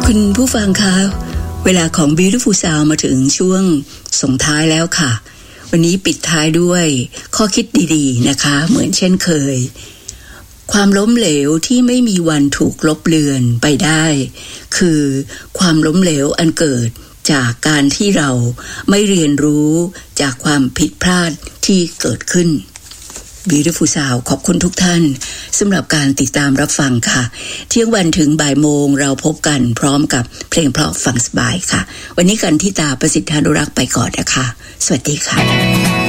คุณผู้ฟังคะเวลาของ Beautiful Sound มาถึงช่วงส่งท้ายแล้วค่ะวันนี้ปิดท้ายด้วยข้อคิดดีๆนะคะเหมือนเช่นเคยความล้มเหลวที่ไม่มีวันถูกลบเลือนไปได้คือความล้มเหลวอันเกิดจากการที่เราไม่เรียนรู้จากความผิดพลาดที่เกิดขึ้น Beautiful Sound ขอบคุณทุกท่านสำหรับการติดตามรับฟังค่ะเที่ยงวันถึงบ่ายโมงเราพบกันพร้อมกับเพลงเพราะฟังสบายค่ะวันนี้กันที่ตาประสิทธานุรักษ์ไปก่อนนะคะสวัสดีค่ะ